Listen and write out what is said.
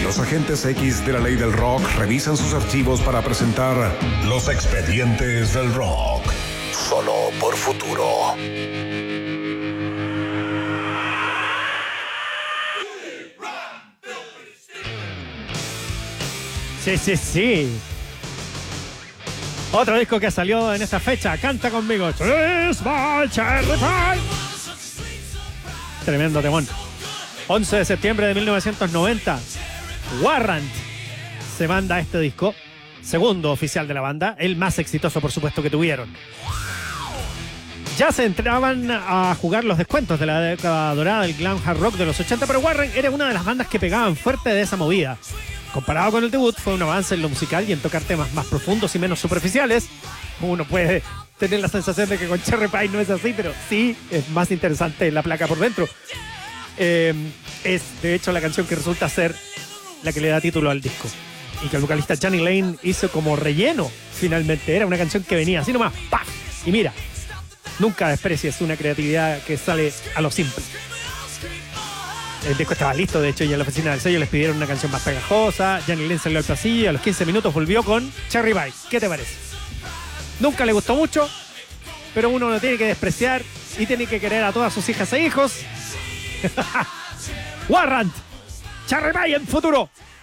Los agentes X de la ley del rock revisan sus archivos para presentar Los Expedientes del Rock. Solo por Futuro. Sí. Otro disco que salió en esta fecha. Canta conmigo. Tremendo temón. 11 de septiembre de 1990. Warrant se manda este disco. Segundo oficial de la banda. El más exitoso, por supuesto, que tuvieron. Ya se entraban a jugar los descuentos de la década dorada del glam hard rock de los 80, pero Warrant era una de las bandas que pegaban fuerte de esa movida. Comparado con el debut, fue un avance en lo musical y en tocar temas más profundos y menos superficiales. Uno puede tener la sensación de que con Cherry Pie no es así, pero sí es más interesante la placa por dentro. Es, de hecho, la canción que resulta ser la que le da título al disco. Y que el vocalista Johnny Lane hizo como relleno, finalmente. Era una canción que venía así nomás, ¡paf! Y mira, nunca desprecies una creatividad que sale a lo simple. El disco estaba listo, de hecho, y en la oficina del sello les pidieron una canción más pegajosa. Johnny Lane salió al pasillo y a los 15 minutos volvió con Cherry Pie. ¿Qué te parece? Nunca le gustó mucho, pero uno no tiene que despreciar y tiene que querer a todas sus hijas e hijos. Warrant, Cherry Pie en Futuro.